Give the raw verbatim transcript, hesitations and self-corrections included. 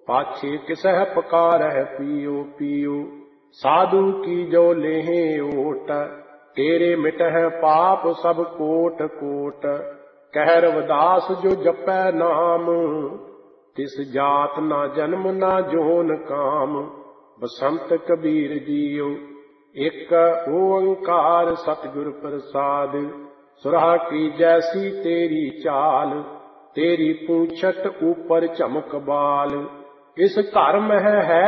पाछे किसह पुकारह पियो पियो। साधु की जो लेहे ओट, तेरे मिटह पाप सब कोट कोट। कह रविदास जो जपै नाम, तिस जात ना जन्म ना जोन काम। बसंत कबीर जीओ एक ओंकार सतगुर प्रसाद। सुरहा की जैसी तेरी चाल, तेरी पूंछत ऊपर चमक बाल। इस घर में है